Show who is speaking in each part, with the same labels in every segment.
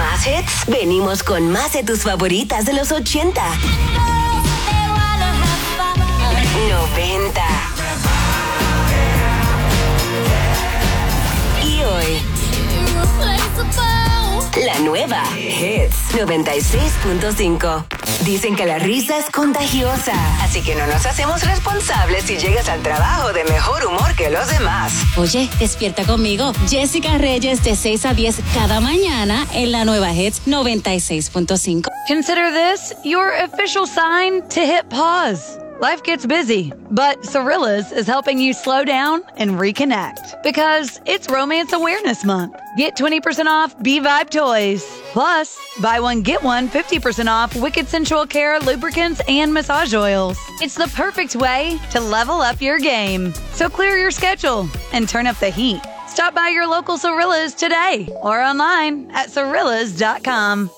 Speaker 1: más hits? Venimos con más de tus favoritas de los 80, 90 y hoy. La nueva Hits 96.5. Dicen que la risa es contagiosa, así que no nos hacemos responsables si llegas al trabajo de mejor humor que los demás.
Speaker 2: Oye, despierta conmigo. Jessica Reyes de 6 a 10 cada mañana en la nueva Hits 96.5.
Speaker 3: Consider this your official sign to hit pause. Life gets busy, but Cirillas is helping you slow down and reconnect because it's Romance Awareness Month. Get 20% off B-Vibe toys. Plus, buy one, get one 50% off Wicked Sensual Care lubricants and massage oils. It's the perfect way to level up your game. So clear your schedule and turn up the heat. Stop by your local Cirillas today or online at Cirillas.com.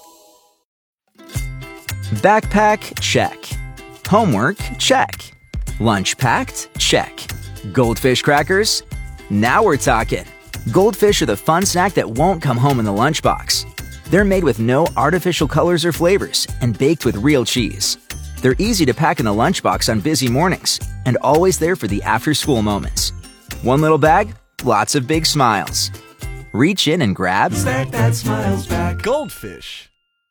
Speaker 4: Backpack, check. Homework, check. Lunch packed? Check. Goldfish crackers? Now we're talking. Goldfish are the fun snack that won't come home in the lunchbox. They're made with no artificial colors or flavors and baked with real cheese. They're easy to pack in the lunchbox on busy mornings and always there for the after-school moments. One little bag, lots of big smiles. Reach in and grab.
Speaker 5: Snack that smiles back. Goldfish.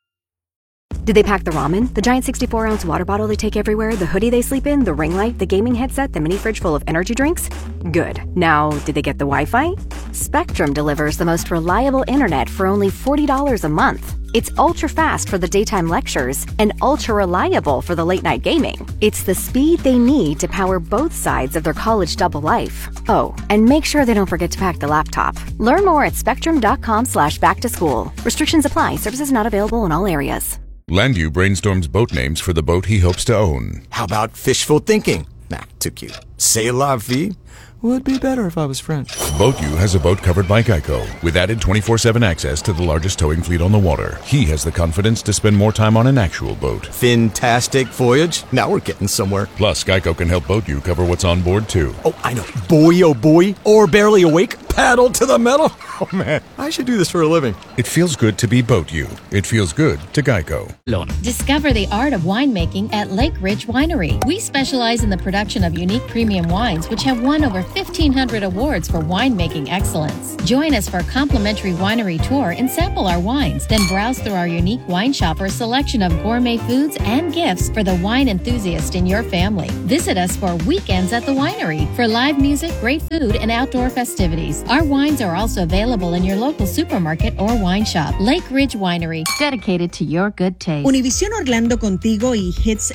Speaker 6: Did they pack the ramen, the giant 64-ounce water bottle they take everywhere, the hoodie they sleep in, the ring light, the gaming headset, the mini fridge full of energy drinks? Good. Now, did they get the Wi-Fi? Spectrum delivers the most reliable internet for only $40 a month. It's ultra-fast for the daytime lectures and ultra-reliable for the late-night gaming. It's the speed they need to power both sides of their college double life. Oh, and make sure they don't forget to pack the laptop. Learn more at spectrum.com/back-to-school. Restrictions apply. Services not available in all areas.
Speaker 7: Landu brainstorms boat names for the boat he hopes to own.
Speaker 5: How about fishful thinking? Nah, too cute. C'est la vie? Would be better if I was French.
Speaker 7: BoatU has a boat covered by Geico, with added 24/7 access to the largest towing fleet on the water. He has the confidence to spend more time on an actual boat.
Speaker 5: Fantastic voyage. Now we're getting somewhere.
Speaker 7: Plus, Geico can help BoatU cover what's on board, too.
Speaker 5: Oh, I know. Boy, oh boy. Or barely awake. Paddle to the metal. Oh, man. I should do this for a living.
Speaker 7: It feels good to be BoatU. It feels good to Geico.
Speaker 8: Discover the art of winemaking at Lake Ridge Winery. We specialize in the production of unique premium wines, which have won over 1,500 awards for winemaking excellence. Join us for a complimentary winery tour and sample our wines. Then browse through our unique wine shopper selection of gourmet foods and gifts for the wine enthusiast in your family. Visit us for weekends at the winery for live music, great food, and outdoor festivities. Our wines are also available in your local supermarket or wine shop. Lake Ridge Winery, dedicated to your good taste.
Speaker 9: Univisión Orlando contigo y Hits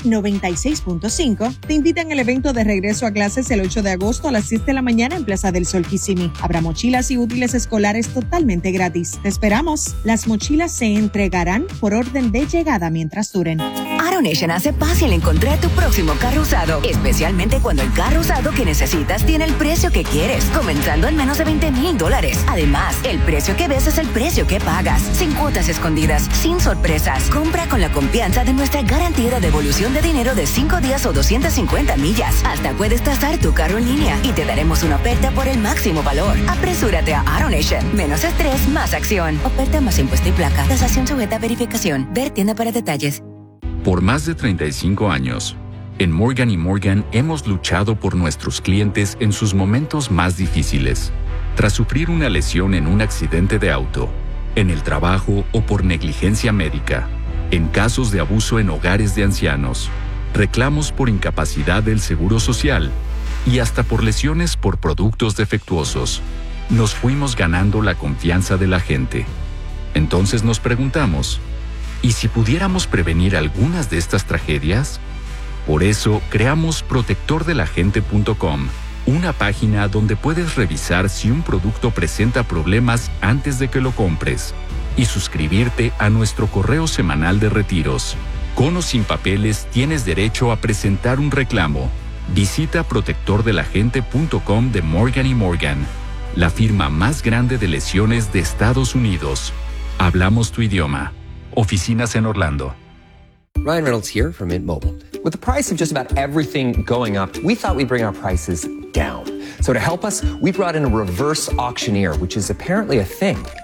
Speaker 9: 96.5 te invitan al evento de regreso a clases el 8 de agosto a las 6 de la mañana en Plaza del Sol Kissimmee. Habrá mochilas y útiles escolares totalmente gratis. Te esperamos. Las mochilas se entregarán por orden de llegada mientras duren.
Speaker 1: AutoNation hace fácil encontrar tu próximo carro usado, especialmente cuando el carro usado que necesitas tiene el precio que quieres, comenzando en menos de $20,000. Además, el precio que ves es el precio que pagas, sin cuotas escondidas, sin sorpresas. Compra con la confianza de nuestra garantía de devolución de dinero de 5 días o 250 millas. Hasta puedes tasar tu carro en línea y te daremos una oferta por el máximo valor. Apresúrate a AutoNation. Menos estrés, más acción. Oferta más impuesto y placa. Tasación sujeta a verificación. Ver tienda para detalles.
Speaker 10: Por más de 35 años, en Morgan & Morgan hemos luchado por nuestros clientes en sus momentos más difíciles. Tras sufrir una lesión en un accidente de auto, en el trabajo o por negligencia médica, en casos de abuso en hogares de ancianos, reclamos por incapacidad del Seguro Social y hasta por lesiones por productos defectuosos, nos fuimos ganando la confianza de la gente. Entonces nos preguntamos, ¿y si pudiéramos prevenir algunas de estas tragedias? Por eso creamos protectordelagente.com, una página donde puedes revisar si un producto presenta problemas antes de que lo compres y suscribirte a nuestro correo semanal de retiros. Con o sin papeles tienes derecho a presentar un reclamo. Visita protectordelagente.com de Morgan & Morgan, la firma más grande de lesiones de Estados Unidos. Hablamos tu idioma. Oficinas en Orlando.
Speaker 11: Ryan Reynolds here from Mint Mobile. With the price of just about everything going up, we thought we'd bring our prices down. So to help us, we brought in a reverse auctioneer, which is apparently a thing.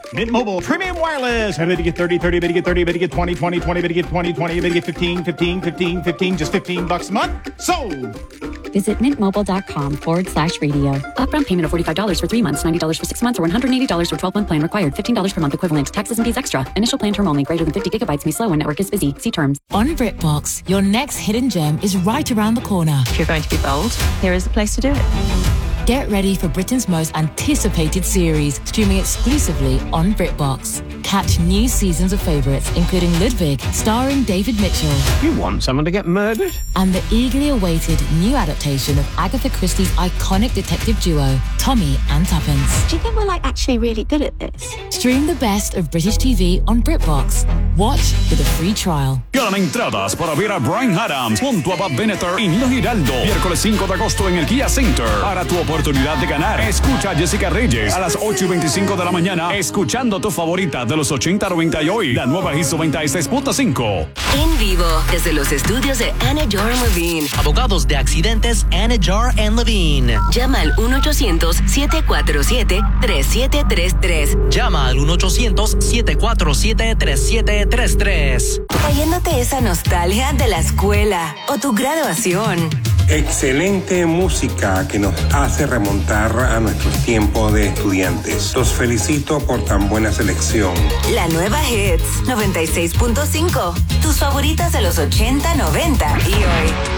Speaker 12: Mint Mobile Premium Wireless. How to get 30, 30, get 30, get 20, 20, 20, get 20, 20, get 15, 15, 15, 15, just $15 a month. Sold!
Speaker 13: Visit mintmobile.com/radio. Upfront payment of $45 for 3 months, $90 for 6 months, or $180 for 12-month plan required. $15 per month equivalent. Taxes and fees extra. Initial plan term only. Greater than 50 gigabytes may slow when network is busy. See terms.
Speaker 14: On BritBox, your next hidden gem is right around the corner.
Speaker 15: If you're going to be bold, here is the place to do it.
Speaker 14: Get ready for Britain's most anticipated series, streaming exclusively on BritBox. Catch new seasons of favourites, including Ludwig, starring David Mitchell.
Speaker 16: You want someone to get murdered?
Speaker 14: And the eagerly awaited new adaptation of Agatha Christie's iconic detective duo, Tommy and Tuppence.
Speaker 15: Do you think we're actually really good at this?
Speaker 14: Stream the best of British TV on BritBox. Watch with a free trial.
Speaker 17: Gana entradas para ver a Bryan Adams junto a Bob Benatar y Nino Giraldo. Miércoles 5 de agosto en el Kia Center. Para tu oportunidad de ganar, escucha a Jessica Reyes a las 8:25 de la mañana, escuchando tu favorita de los 80, 90 y hoy, la nueva Hits 96.5.
Speaker 1: En vivo, desde los estudios de Anna Jar & Levine.
Speaker 18: Abogados de accidentes Anna Jar & Levine.
Speaker 1: Llama al 1-800-747-3733.
Speaker 18: Llama al 1-800-747-3733.
Speaker 1: Trayéndote esa nostalgia de la escuela o tu graduación.
Speaker 19: Excelente música que nos hace remontar a nuestros tiempos de estudiantes. Los felicito por tan buena selección.
Speaker 1: La nueva Hits 96.5. Tus favoritas de los 80, 90 y hoy.